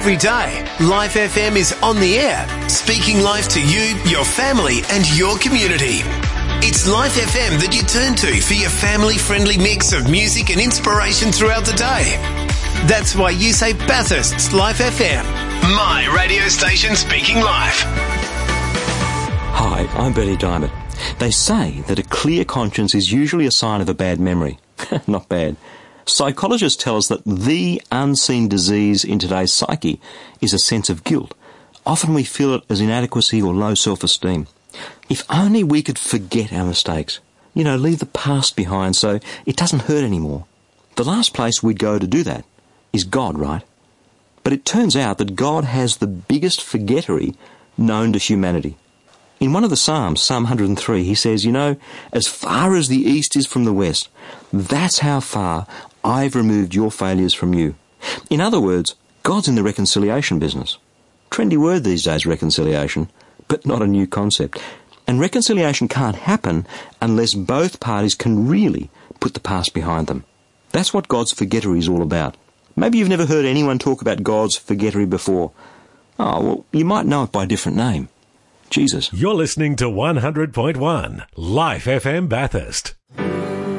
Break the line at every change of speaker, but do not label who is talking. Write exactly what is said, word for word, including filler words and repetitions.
Every day, Life F M is on the air, speaking life to you, your family and your community. It's Life F M that you turn to for your family-friendly mix of music and inspiration throughout the day. That's why you say Bathurst's Life F M, my radio station speaking life.
Hi, I'm Bernie Diamond. They say that a clear conscience is usually a sign of a bad memory. Not bad. Psychologists tell us that the unseen disease in today's psyche is a sense of guilt. Often we feel it as inadequacy or low self-esteem. If only we could forget our mistakes. You know, leave the past behind so it doesn't hurt anymore. The last place we'd go to do that is God, right? But it turns out that God has the biggest forgettery known to humanity. In one of the Psalms, Psalm one hundred three, he says, you know, as far as the east is from the west, that's how far I've removed your failures from you. In other words, God's in the reconciliation business. Trendy word these days, reconciliation, but not a new concept. And reconciliation can't happen unless both parties can really put the past behind them. That's what God's forgettery is all about. Maybe you've never heard anyone talk about God's forgettery before. Oh, well, you might know it by a different name. Jesus.
You're listening to one hundred point one Life F M Bathurst.